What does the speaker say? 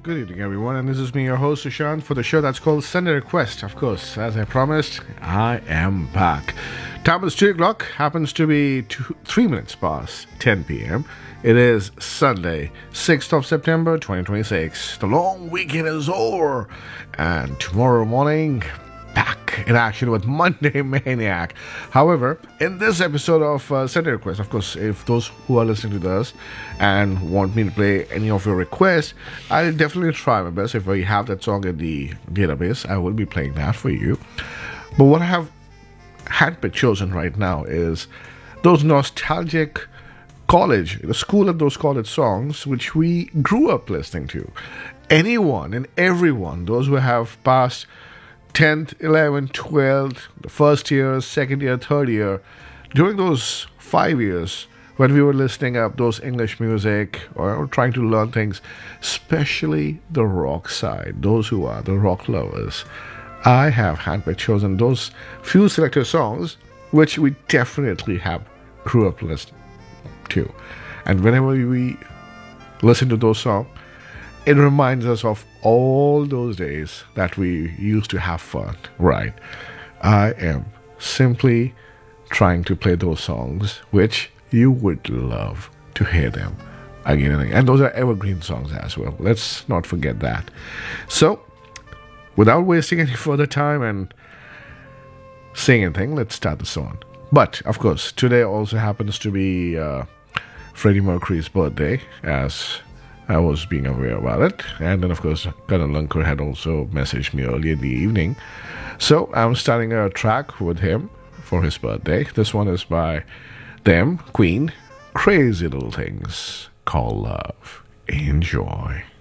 Good evening, everyone, and this is me, your host, Sushant, for the show that's called Sunday Request. Of course, as I promised, I am back. Time is 2 o'clock, happens to be 3 minutes past 10 p.m. It is Sunday, 6th of September, 2026. The long weekend is over, and tomorrow morning, back in action with Monday Maniac. However, in this episode of Sunday Request, of course, if those who are listening to this and want me to play any of your requests, I'll definitely try my best. If we have that song in the database, I will be playing that for you. But what I have handpicked chosen right now is those nostalgic the school of those college songs which we grew up listening to. Anyone and everyone, those who have passed 10th, 11th, 12th, the first year, second year, third year, during those 5 years when we were listening up those English music or trying to learn things, especially the rock side, those who are the rock lovers, I have handpicked chosen those few selected songs which we definitely have grew up listening to. And whenever we listen to those songs, it reminds us of all those days that we used to have fun, right? I am simply trying to play those songs which you would love to hear them again and again. And those are evergreen songs as well. Let's not forget that. So, without wasting any further time and saying anything, let's start the song. But, of course, today also happens to be Freddie Mercury's birthday, as I was being aware about it. And then, of course, Karan Lankar had also messaged me earlier in the evening. So I'm starting a track with him for his birthday. This one is by them, Queen, Crazy Little Things Called Love. Enjoy.